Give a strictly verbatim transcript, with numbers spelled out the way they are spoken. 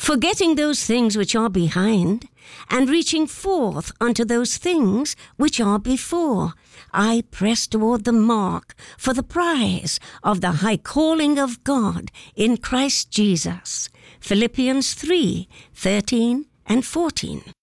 forgetting those things which are behind, and reaching forth unto those things which are before. I press toward the mark for the prize of the high calling of God in Christ Jesus. Philippians three, thirteen and fourteen.